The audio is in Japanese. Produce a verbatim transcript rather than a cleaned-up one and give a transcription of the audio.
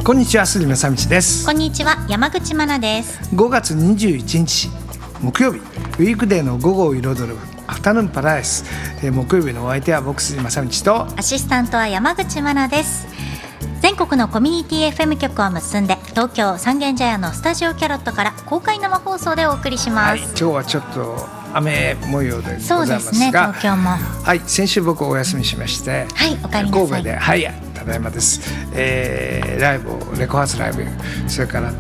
こんにちは、杉正道です。 こんにちは、山口真奈です。 ごがつにじゅういちにち木曜日、ウィークデーの午後を彩るアフタヌーンパラダイス、えー、木曜日のお相手は僕杉正道とアシスタントは山口真奈です。全国のコミュニティ エフエム 局を結んで東京三軒茶屋のスタジオキャロットから公開生放送でお送りします。はい、 今日はちょっと雨模様でございますが、 そうですね、東京も、 はい、先週僕お休みしまして、 はい、お帰りなさい。 神戸で、はい、ただいまです、えー、ライブをレコ発ライブ、それから